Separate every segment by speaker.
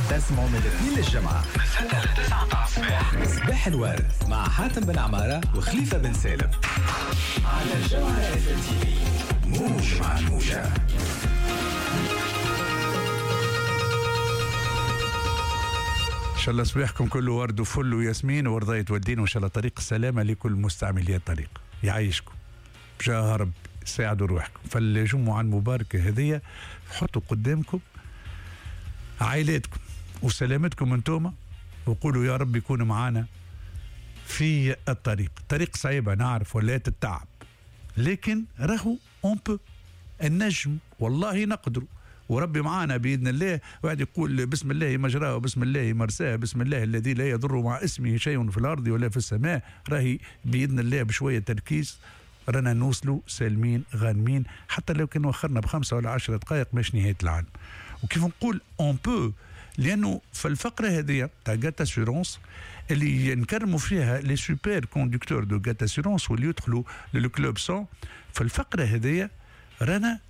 Speaker 1: تسمعوا من الاثنين للجمعة
Speaker 2: من 6 ل 9 تاع الصباح.
Speaker 1: صباح الورد مع حاتم بن عمارة وخليفة بن سالم على الجمعة اف ام تي في. موج مع الموجة.
Speaker 3: إن شاء الله صباحكم كله ورد وفل وياسمين ورضاية والدين، وإن شاء الله طريق السلامة لكل مستعملي الطريق. يعيشكم بجاه رب، ساعدوا روحكم. فالجمعة المباركة هذه حطوا قدامكم عائلاتكم وسلامتكم انتوما، وقولوا يا رب يكون معانا في الطريق. طريق صعيبة نعرف ولات التعب، لكن راهو اون بو، النجم والله نقدروا، وربي معانا بإذن الله. واحد يقول بسم الله مجراه وبسم الله مرساه، بسم الله الذي لا يضر مع اسمه شيء في الأرض ولا في السماء. راهي بإذن الله بشوية تركيز رانا نوصلوا سالمين غانمين، حتى لو كان وخرنا ب5 ولا 10 دقائق مش نهاية العالم. وكيف نقول اون بو، لأنه في الفقرة هذه تاع جات اسيرونس اللي نكرموا فيها لي سوبر كوندكتور دو جات اسيرونس واللي يدخلوا للكلوب 100، في الفقرة هذه رانا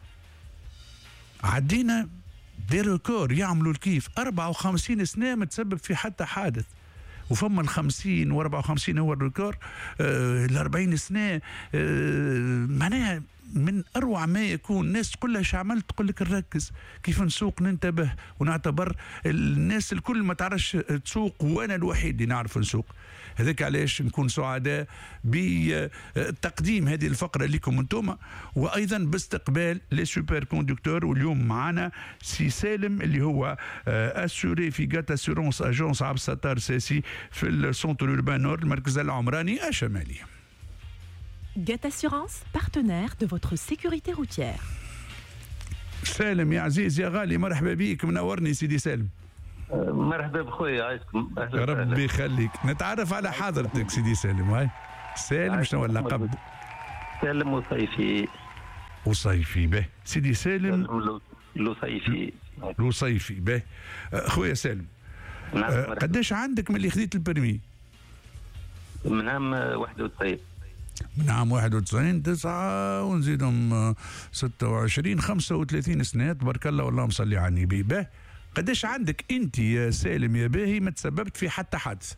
Speaker 3: عدينا دي ريكور يعملوا الكيف. 54 سنة متسبب في حتى حادث، وفما 50 و54 هو الريكور. ال40 سنة معناها من أروع ما يكون. الناس كلها عملت تقول لك نركز كيف نسوق، ننتبه ونعتبر الناس الكل ما تعرفش تسوق وأنا الوحيد اللي نعرف نسوق. هذاك علاش نكون سعداء بتقديم هذه الفقرة لكم انتم، وأيضا باستقبال لي سوبر كوندكتور. واليوم معنا سي سالم اللي هو أسوري في جات اسيرونس أجونس عبد الستار ساسي في السونتر أوربان نور، المركز العمراني الشمالي.
Speaker 4: GAT Assurance, partenaire de votre sécurité routière.
Speaker 3: سالم يا عزيز يا غالي، مرحبا بيك، منورني سيدي سالم.
Speaker 5: مرحبا بخويا، عايشكم.
Speaker 3: ربي يخليك. نتعرف على حضرتك سيدي سالم. هاي سالم شنو اللقب؟
Speaker 5: سالم وصيفي.
Speaker 3: وصيفي به سيدي سالم.
Speaker 5: لوصيفي.
Speaker 3: لوصيفي به. خويا سالم، قداش عندك من اللي خديت البرمي؟
Speaker 5: من عام 91.
Speaker 3: من عام 91 9 ونزيدهم 26 35 سنة تبارك الله، والله مصلي على النبي. به قداش عندك انت يا سالم يا باهي ما تسببت في حتى حادث؟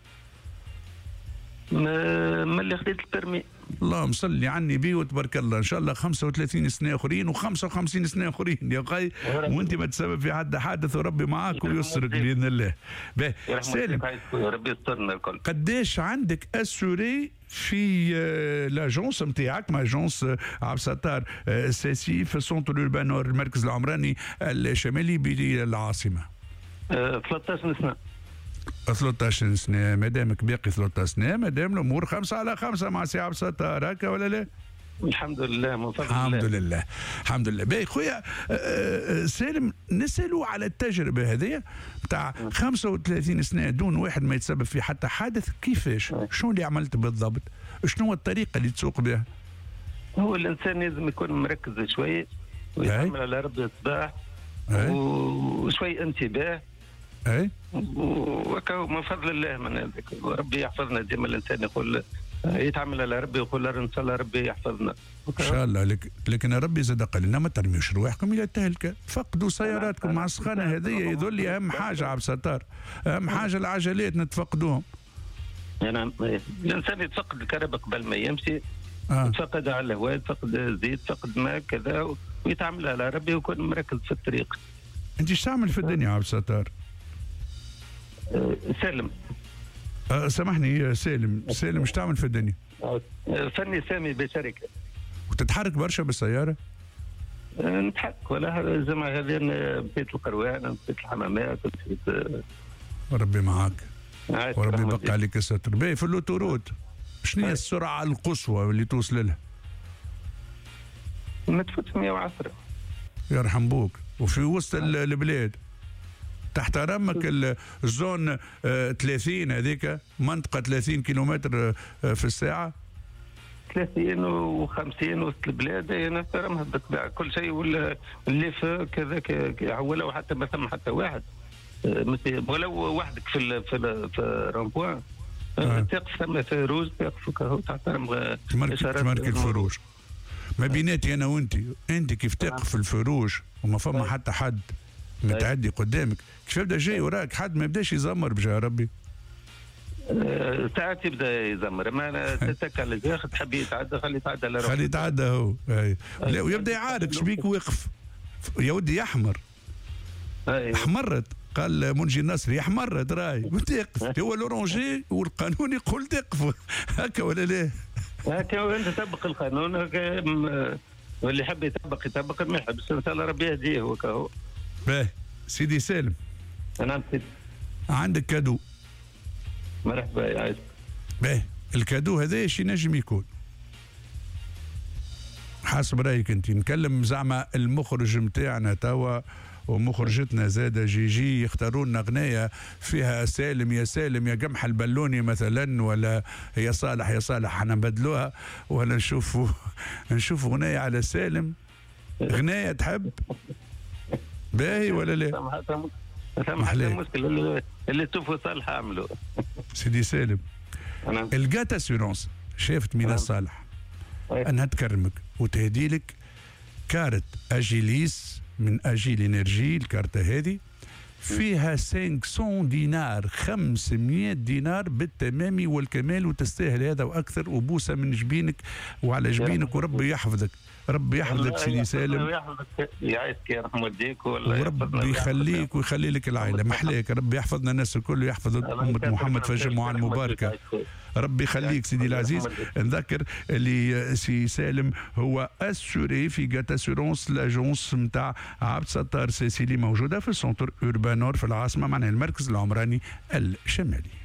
Speaker 5: من اللي خديت البرمي.
Speaker 3: الله مصلي على النبي وتبارك الله. ان شاء الله 35 سنة اخرين و55 سنة اخرين يا خي، وانت ما تسبب في حد حادث، وربي معاك ويسرك باذن الله. به سالم،
Speaker 5: ربي يسترنا الكل.
Speaker 3: قداش عندك اسوري في لاجونس نتاعك مع اجونس عبد الستار ساسي في السونتر اوربان نور، المركز العمراني الشمالي بالعاصمة؟
Speaker 5: 13 سنة.
Speaker 3: 13 سنة. مادامك باقي 13 سنة، مادام الأمور 5 على 5 مع سي عبد الستار، هكا ولا لا؟
Speaker 5: الحمد لله، من فضل الله.
Speaker 3: الحمد لله الحمد لله. باهي خويا سالم، نسألوا على التجربة هذه بتاع 35 سنة دون واحد ما يتسبب في حتى حادث. كيفاش؟ شنو اللي عملت بالضبط؟ شنو الطريقة اللي تسوق بها؟
Speaker 5: هو الإنسان لازم يكون مركز شوي ويتحمل على رب الصباح وشوي انتباه.
Speaker 3: اي
Speaker 5: وكاو من فضل الله، من ربي يحفظنا. ديما الانسان يقول يتعامل على ربي ويقول ان شاء الله ربي يحفظنا
Speaker 3: ان شاء الله. لكن ربي زاد قال لنا ما ترميوش رواحكم الى التهلكه، فقدوا سياراتكم مع السخانه هذه. يظل اهم حاجه عبد الستار، اهم حاجه العجلات نتفقدوهم.
Speaker 5: يعني الانسان يتفقد الكهرباء قبل ما يمشي، يتفقد على الهواء، يتفقد زيت، يتفقد ماء كذا، ويتعامل على ربي ويكون مركز في الطريق.
Speaker 3: انت ايش تعمل في الدنيا عبد الستار؟
Speaker 5: سالم.
Speaker 3: سامحني سالم، ايش تعمل في الدنيا؟
Speaker 5: فني سامي بشركة.
Speaker 3: وتتحرك برشا بالسيارة؟
Speaker 5: نتحرك ولا زعما هذه بيت القروان، بيت الحمامات، بيت.
Speaker 3: ربي معاك وربي يبقى عليك الستر. باهي في اللوتوروت شنو هي السرعة القصوى اللي توصل لها؟
Speaker 5: ما تفوتش 110.
Speaker 3: يرحم بوك. وفي وسط البلاد تحت رمك الزون 30 هذيك منطقة 30 كيلومتر في الساعة،
Speaker 5: 30 و50 وسط البلاد نحترمها بالطبيعة. كل شيء ولا اللي كذا ولا حتى ما ثم حتى واحد، ولو وحدك في رامبوان تقف ثم فروج، تقف تحترم
Speaker 3: تمارك الفروج. ما بيناتي انا وانت كيف تقف في الفروج وما فما حتى حد متعدي قدامك، كيف يبدا جاي وراك حد ما يبداش يزمر بجاه ربي؟
Speaker 5: ساعات يبدا يزمر، ما انا تتكل على الجاه تحب يتعدى خليه يتعدى على روحه،
Speaker 3: خليه يتعدى هو. لا ويبدا يعارك شبيك ويقف يا ودي يحمر. احمرت قال منجي النصري احمرت راي قلت اقف، هو لورونجي والقانون يقول تقف هكا ولا لا؟
Speaker 5: هكا انت تطبق القانون، واللي يحب يطبق ما يحبش ان شاء الله ربي يهديه وكهو.
Speaker 3: باهي سيدي سالم.
Speaker 5: نعم سيدي.
Speaker 3: عندك كادو.
Speaker 5: مرحبا يا عايز.
Speaker 3: باهي الكادو هذا ايش ينجم يكون؟ حسب رايك انت، نكلم زعما المخرج نتاعنا توا ومخرجتنا زادة جي يختاروا لنا اغنيه فيها سالم يا سالم يا قمح البلوني مثلا، ولا يا صالح يا صالح احنا نبدلوها، ولا نشوف اغنيه على سالم، اغنيه تحب باهي ولا لا؟
Speaker 5: سامح المشكله اللي تشوفوا صالح عملوا.
Speaker 3: سيدي سالم الجات اسيرونس شافت مينا صالح انها تكرمك وتهدي لك كارت اجيليس من اجيل انرجي، الكارتة هذه فيها 500 دينار 500 دينار بالتمام والكمال، وتستاهل هذا واكثر، وبوسه من جبينك وعلى جبينك، وربي يحفظك، ربي يحفظك سيدي سالم،
Speaker 5: يحفظك يعيشك يرحم والديك،
Speaker 3: وربي يخليك ويخلي لك العائله محلاك، ربي يحفظنا الناس الكل، يحفظ امه محمد في الجمعه المباركه، ربي يخليك سيدي العزيز. نذكر اللي سي سالم هو اسوري في جات اسورونس لاجونس نتاع عبد الستار سيسي اللي موجوده في السنتر اوربانور في العاصمه، معناها المركز العمراني الشمالي.